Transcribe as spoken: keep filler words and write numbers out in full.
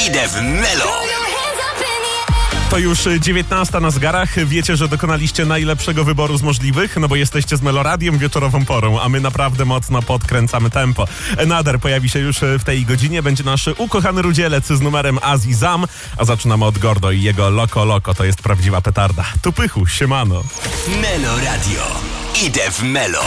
Idę w Melo. To już dziewiętnasta na zegarach. Wiecie, że dokonaliście najlepszego wyboru z możliwych, no bo jesteście z Meloradiem wieczorową porą, a my naprawdę mocno podkręcamy tempo. Nader pojawi się już w tej godzinie. Będzie nasz ukochany rudzielec z numerem Azizam, a zaczynamy od Gordo i jego Loko Loko. To jest prawdziwa petarda. Tu Pychu, siemano. Melo Radio. Idę w Melo.